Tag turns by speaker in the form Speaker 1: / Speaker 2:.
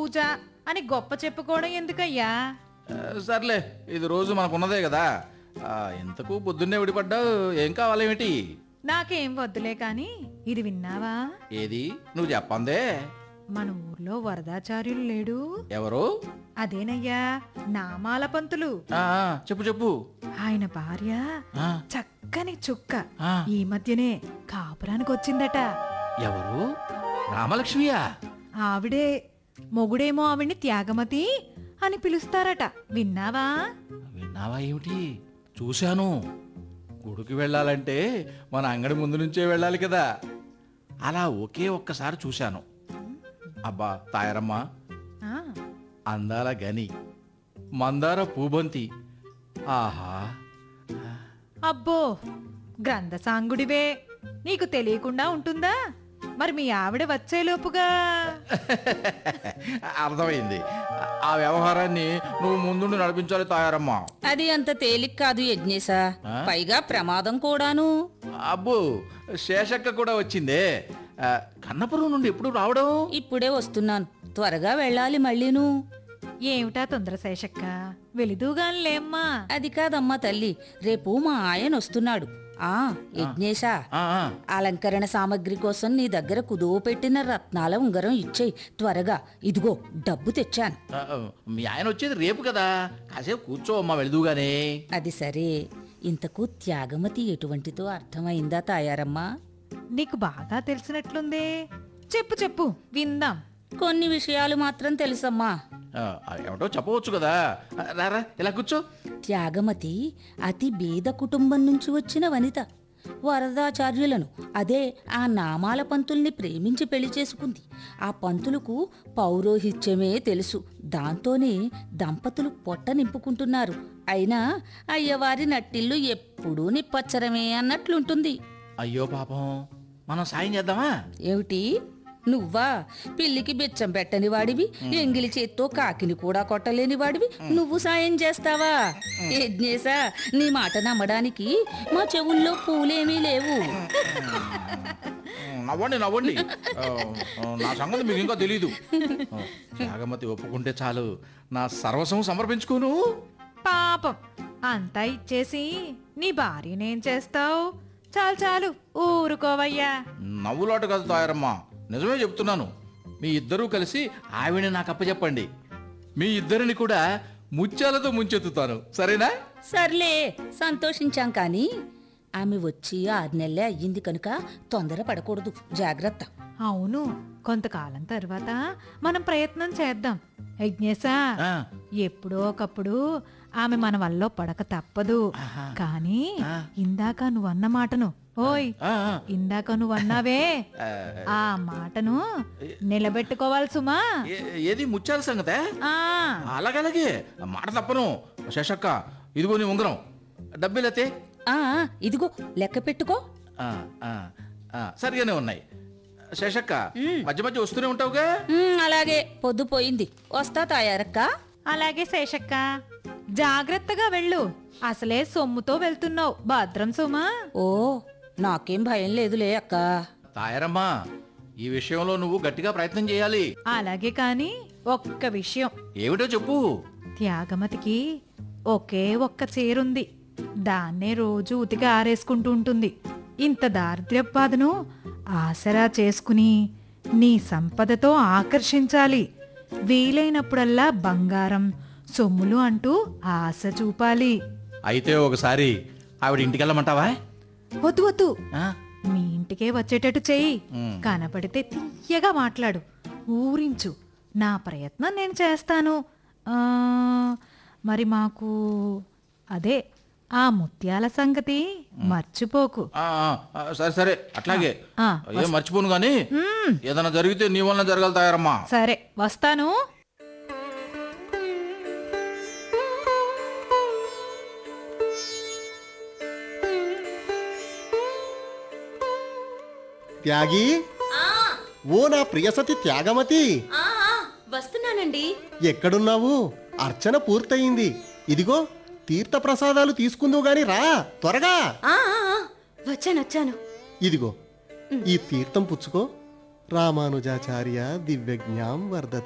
Speaker 1: పూజ అని గొప్ప చెప్పుకోవడం ఎందుకయ్యా?
Speaker 2: సర్లే, ఇది రోజు మనకున్నదే కదా. ఇంతకు పొద్దున్నే విడిపడ్డావు, ఏం కావాలేమిటి?
Speaker 1: నాకేం వద్దులే కాని ఇది విన్నావా?
Speaker 2: ఏది నువ్వు చెప్పందే.
Speaker 1: మన ఊర్లో వరదాచార్యులు లేడు?
Speaker 2: ఎవరు?
Speaker 1: అదేనయ్యా, నామాల పంతులు.
Speaker 2: చెప్పు చెప్పు.
Speaker 1: ఆయన భార్య
Speaker 2: ఆ,
Speaker 1: చక్కని చుక్క
Speaker 2: ఆ.
Speaker 1: ఈ మధ్యనే కాపురానికి వచ్చిందట.
Speaker 2: ఎవరు? రామలక్ష్మియా?
Speaker 1: ఆవిడే. మొగుడేమో ఆవిడ్ని త్యాగమతి అని పిలుస్తారట. విన్నావా?
Speaker 2: విన్నావా ఏమిటి? చూశాను. గుడికి వెళ్ళాలంటే మన అంగడి ముందు నుంచే వెళ్ళాలి కదా. అలా ఒకే ఒక్కసారి చూశాను. అబ్బా తాయారమ్మ,
Speaker 1: ఆ,
Speaker 2: అందాల గని, మందార పూబంతి. ఆహా!
Speaker 1: అబ్బో, గ్రంథసాంగుడివే, నీకు తెలియకుండా ఉంటుందా? మరి మీ ఆవిడ వచ్చేలోపుగా
Speaker 2: అర్థమైంది. ఆ వ్యవహారాన్ని నువ్వు ముందుండి నడిపించాలి తాయారమ్మ.
Speaker 3: అది అంత తేలిక కాదు యజ్ఞేశా,
Speaker 2: ఆ?
Speaker 3: పైగా ప్రమాదం కూడాను.
Speaker 2: అబ్బో, శేషక్క కూడా వచ్చిందే. కన్నపురం నుండి ఎప్పుడు రావడం?
Speaker 3: ఇప్పుడే వస్తున్నాను, త్వరగా వెళ్ళాలి మళ్ళీను.
Speaker 1: ఏమిటా తొందర శేషక్క, వెళుదూగానిలేమ్మా.
Speaker 3: అది కాదమ్మా తల్లి, రేపు మా ఆయన వస్తున్నాడు. యజ్ఞేశా,
Speaker 2: ఆ, ఆ.
Speaker 3: అలంకరణ సామగ్రి కోసం నీ దగ్గర కుదువ పెట్టిన రత్నాల ఉంగరం ఇచ్చేయి త్వరగా. ఇదిగో డబ్బు తెచ్చాను.
Speaker 2: మీ ఆయన వచ్చేది రేపు కదా, కాసేపు కూర్చో అమ్మా, వెళుదుగానే.
Speaker 3: అది సరే, ఇంతకు త్యాగమతి ఎటువంటిదో అర్థమైందా తాయారమ్మా?
Speaker 1: నీకు బాగా తెలిసినట్లుందే. చెప్పు చెప్పు, విందాం.
Speaker 3: కొన్ని విషయాలు మాత్రం తెలుసమ్మా.
Speaker 2: ఏమిటో చెప్పవచ్చు కదా. రారా, ఇలా కూర్చో.
Speaker 3: త్యాగమతి అతి బీద కుటుంబం నుంచి వచ్చిన వనిత. వరదాచార్యులను, అదే ఆ నామాల పంతుల్ని ప్రేమించి పెళ్లి చేసుకుంది. ఆ పంతులకు పౌరోహిత్యమే తెలుసు. దాంతోనే దంపతులు పొట్ట నింపుకుంటున్నారు. అయినా అయ్యవారి నట్టిల్లు ఎప్పుడూ నిప్పచ్చరమే అన్నట్లుంటుంది.
Speaker 2: అయ్యో పాపం, మనం సాయం చేద్దామా?
Speaker 3: ఏమిటి నువ్వా? పిల్లికి బిచ్చం పెట్టని వాడివి, ఎంగిలి చేత్తో కాకిని కూడా కొట్టలేని వాడివి, నువ్వు సాయం చేస్తావా? యజ్ఞేశా, నీ మాట నమ్మడానికి మా చెవుల్లో పూలేమీ లేవు.
Speaker 2: నవ్వండి నవ్వండి. నా సంగతి మీకు ఇంకా తెలీదు. త్యాగమతి ఒప్పుకుంటే చాలు, నా సర్వస్వం సమర్పించుకోను.
Speaker 1: పాపం, అంతా ఇచ్చేసి నీ భార్యనేం చేస్తావు? చాలు చాలు, ఊరుకోవయ్యా.
Speaker 2: నవ్వులాట కాదు తాయారమ్మ, నిజమే చెప్తున్నాను. మీ ఇద్దరూ కలిసి ఆవిడని నాకు అప్పచెప్పండి. మీ ఇద్దరిని కూడా ముత్యాలతో ముంచెత్తుతాను, సరేనా?
Speaker 3: సర్లే, సంతోషించాం. కానీ ఆమె వచ్చి 6 నెలలే అయ్యింది కనుక తొందర పడకూడదు, జాగ్రత్త.
Speaker 1: అవును, కొంతకాలం తర్వాత మనం ప్రయత్నం చేద్దాం. యజ్ఞేశా,
Speaker 2: ఆ,
Speaker 1: ఎప్పుడో ఒకప్పుడు ఆమె మన వల్ల పడక తప్పదు. కానీ ఇందాక నువ్వన్న మాటను, ఓయ్
Speaker 2: ఆ, ఆ.
Speaker 1: ఇందాక నువ్వన్నావే, ఆ మాటను నిలబెట్టుకోవాలి సుమా.
Speaker 2: ఏది ముత్యాల సంగతే?
Speaker 1: ఆ,
Speaker 2: అలాగలాగే, మాట తప్పను. శేషక్క, ఇదిగో నీ ఉంగరం, డబ్బులతే.
Speaker 3: ఇదిగో లెక్క పెట్టుకో.
Speaker 2: సరిగానే ఉన్నాయి. శేషక్క, మధ్య మధ్య వస్తూనే ఉంటావుగా.
Speaker 3: అలాగే, పొద్దుపోయింది, వస్తా తాయారక్క.
Speaker 1: అలాగే శేషక్క, జాగ్రత్తగా వెళ్ళు. అసలే సొమ్ముతో వెళ్తున్నావు, భద్రం సుమా.
Speaker 3: ఓ, నాకేం భయం లేదులే అక్క.
Speaker 2: తాయారమ్మా, ఈ విషయంలో నువ్వు గట్టిగా ప్రయత్నం చేయాలి.
Speaker 1: అలాగే కాని ఒక్క విషయం.
Speaker 2: ఏమిటో చెప్పు.
Speaker 1: త్యాగమతికి ఒకే ఒక్క చీరుంది, దాన్నే రోజు ఉతికి ఆరేసుకుంటూ ఉంటుంది. ఇంత దారిద్ర్యపు బాధను ఆసరా చేసుకుని నీ సంపదతో ఆకర్షించాలి. వీలైనప్పుడల్లా బంగారం, సొమ్ములు అంటూ ఆశ చూపాలి.
Speaker 2: అయితే ఒకసారి ఆవిడ ఇంటికెళ్ళమంటావా?
Speaker 1: వద్దు వద్దు,
Speaker 2: ఆ?
Speaker 1: మీ ఇంటికే వచ్చేటట్టు చెయ్యి.
Speaker 2: ఉమ్.
Speaker 1: కనపడితే తీయగా మాట్లాడు, ఊరించు. నా ప్రయత్నం నేను చేస్తాను. మరి మాకు అదే ఆ ముత్యాల సంగతి మర్చిపోకు.
Speaker 2: సరే సరే, అట్లాగే.
Speaker 1: ఆ,
Speaker 2: ఏం మర్చిపోను గాని, ఏదైనా జరిగితే నీ వలన జరగాలి తాయారమ్మా.
Speaker 1: సరే, వస్తాను.
Speaker 4: త్యాగి, ఓ నా ప్రియసతి త్యాగమతి,
Speaker 5: వస్తున్నానండి.
Speaker 4: ఎక్కడున్నావు? అర్చన పూర్తయింది. ఇదిగో తీర్థప్రసాదాలు తీసుకుందువు గాని రా త్వరగా.
Speaker 5: వచ్చాను.
Speaker 4: ఇదిగో ఈ తీర్థం పుచ్చుకో. రామానుజాచార్య దివ్యజ్ఞాం వర్ధతే.